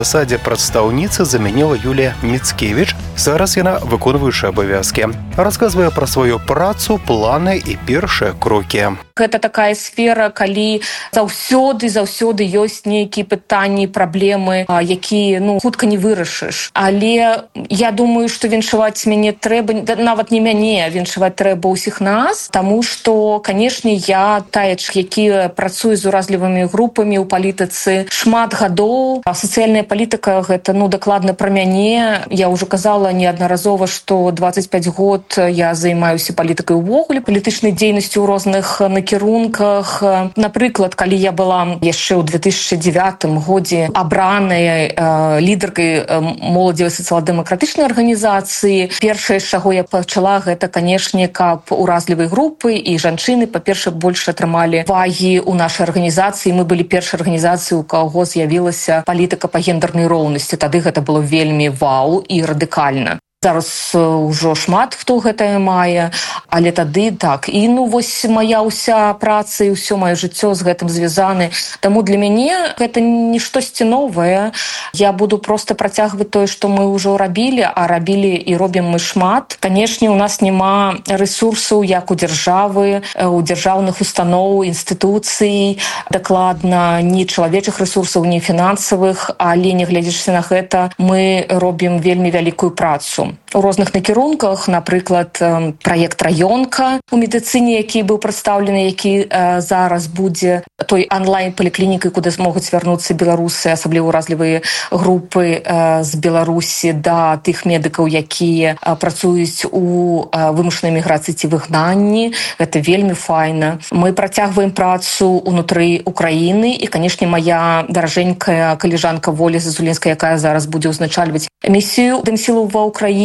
Садзе прадстаўніцы замяніла Юлія Міцкевіч. Зараз яна выконваючая абавязкі. Расказвае пра сваю працу, планы і першыя крокі. Гэта такая сфера, калі заўсёды ёсць нейкія пытанні, праблемы, якія хутка не вырашыш. Але я думаю, што віншаваць мяне трэба, нават не мяне, віншаваць трэба ўсіх нас, таму што, канешне, я таец, які працуе з уразлівымі групамі ў палітыцы шмат гадоў. Сацыяльная палітыка гэта дакладна пра мяне. Я ўжо казала неаднаразова, што 25 год я займаюся палітыкай увогуле, палітычнай дзейнасцю ў розных накірунках. Напрыклад, калі я была яшчэ ў 2009 годзе абранай лідаркай моладзевай сацыял-дэмакратычнай арганізацыі, першае, з чаго я пачала, гэта, канешне, каб уразлівыя групы і жанчыны, па-першае, больш атрымалі вагі ў нашай арганізацыі. Мы былі першай арганізацыяй, у каго з'явілася палітыка па гендернай роўнасці. Тады гэта было вельмі вау і радыкальна. Зараз ўжо шмат хто гэтае мае, але тады так. І вось мая ўся праца і ўсё маё жыццё з гэтым звязаны. Таму для мяне гэта не штосьці новае. Я буду проста працягваць тое, што мы ўжо рабілі, а рабілі і робім мы шмат. Канешне, у нас няма рэсурсаў, як у дзяржавы, у дзяржаўных устаноў, інстытуцый, дакладна ні чалавечых рэсурсаў, ні фінансавых, але не глядзячы на гэта, мы робім вельмі вялікую працу. У розных накірунках, напрыклад, праект раёнка у медыцыне, які быў прадстаўлены, які зараз будзе той онлайн-паліклінікай, куды змогуць звярнуцца беларусы, асабліва уразлівыя групы з Беларусі, да тых медыкаў, якія працуюць у вымушанай міграцыі ці выгнанні. Гэта вельмі файна. Мы працягваем працу ўнутры Украіны і, канешне, мая даражэнькая калежанка Воля Зазулінская, якая зараз будзе ўзначальваць місію Дэмсілаў ва Украіне,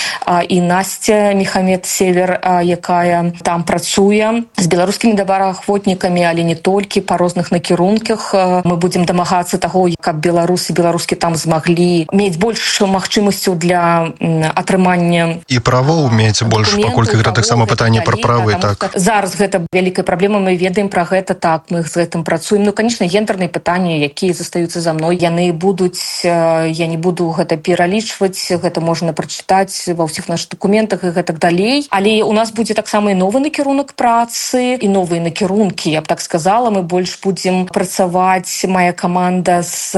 і Настя Мехамед-Север, якая там працуе з беларускімі добраахвотнікамі, але не толькі, па розных накірунках. Мы будзем дамагацца таго, каб беларусы, беларускі там змаглі мець больш магчымасцяў для атрымання і правоў мець больш, паколькі гэта таксама пытанне пра правы. Так. Зараз гэта вялікая праблема, мы ведаем пра гэта, так, мы з гэтым працуем. Канешне, гендерныя пытанні, якія застаюцца за мной, яны будуць, я не буду гэта пералічваць, гэта можна прачытаць ва ўсіх нашых дакументах і гэтак далей. Але у нас будзе таксама і новы накірунак працы, і новыя накірункі, я б так сказала. Мы больш будзем працаваць, моя каманда, з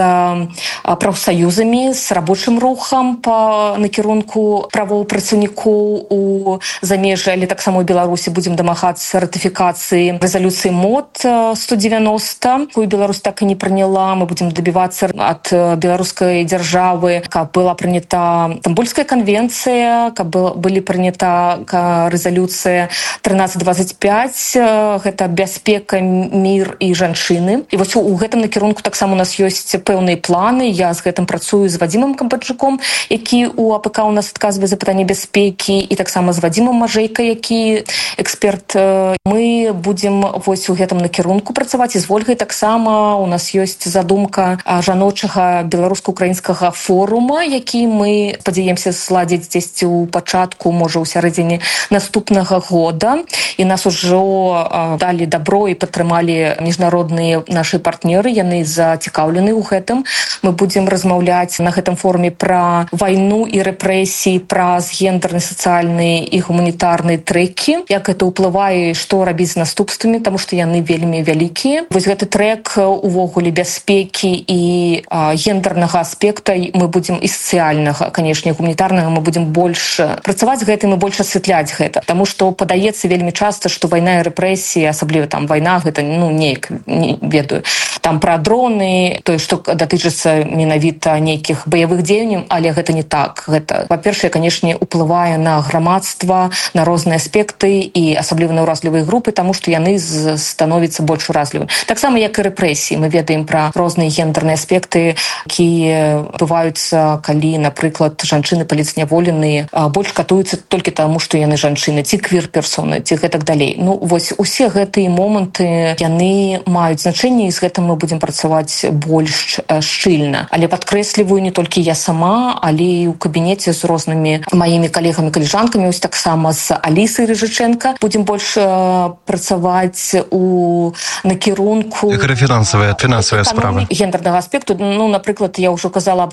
прафсаюзамі, з рабочым рухам па накірунку правоў працаўнікоў у замежжы, але таксама ў Беларусі будзем дамагацца ратыфікацыі рэзалюцыі МОД 190, якую Беларусь так і не прыняла. Мы будзем дабівацца ад беларускай дзяржавы, каб была прынята Стамбульская конвенция, каб былі прынята рэзалюцыя 1325, гэта бяспека, мір і жанчыны. І вось у гэтым накірунку таксама у нас ёсць пэўныя планы. Я з гэтым працую з Вадзімам Камбаджуком, які у АПК у нас адказвае за пытанне бяспекі, і таксама з Вадзімам Мажэйкай, які эксперт. Мы будзем вось у гэтым накірунку працаваць, і з Вольгай таксама у нас ёсць задумка жаночага беларуска-украінскага форума, які мы спадзяемся зладзіць дзесьці ў пачатку, можа, у сярэдзіне наступнага года. І нас ужо далі дабро і падтрымалі міжнародныя нашы партнеры, яны зацікаўлены ў гэтым. Мы будзем размаўляць на гэтым форуме пра вайну і рэпрэсіі, праз гендерныя, сацыяльныя і гуманітарныя трэкі, як гэта ўплывае, што рабіць з наступствамі, таму што яны вельмі вялікія. Вось гэты трэк увогуле бяспекі і гендернага аспекта мы будзем, і сацыяльнага, канешне, гуманітарнага, мы будзем больш працаваць з гэтым і больш асвятляць гэта. Таму што падаецца вельмі часта, што вайна і рэпрэсіі, асабліва там вайна, гэта неяк, не ведаю, там пра дроны, тое, што датычыцца менавіта нейкіх баявых дзеянняў, але гэта не так. Гэта, па-першае, канешне, уплывае на грамадства, на розныя аспекты і асабліва на ўразлівыя групы, таму што яны становяцца больш уразлівымі. Таксама як і рэпрэсіі. Мы ведаем пра розныя гендерныя аспекты, якія бываюцца, калі, напрыклад, жанчыны паліцняволі незадаволеныя, больш катуюцца толькі таму, што яны жанчыны, ці квір-персоны, ці гэтак далей. Ну, вось усе гэтыя моманты, яны маюць значэнне, і з гэтым мы будзем працаваць больш шчыльна. Але падкрэсліваю, не толькі я сама, але і ў кабінеце з рознымі маімі калегамі, калежанкамі, ось таксама з Алісай Рыжыченко будзем больш працаваць у накірунку фінансавыя справы гендернага аспекту. Ну, напрыклад, я ўжо казала